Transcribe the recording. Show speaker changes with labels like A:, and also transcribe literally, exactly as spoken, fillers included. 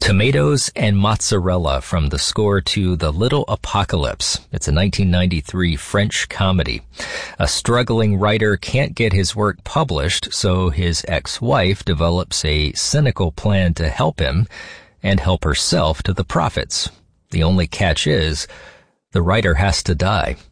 A: Tomatoes and Mozzarella from the score to The Little Apocalypse. It's a nineteen ninety-three French comedy. A struggling writer can't get his work published, so his ex-wife develops a cynical plan to help him and help herself to the profits. The only catch is, the writer has to die.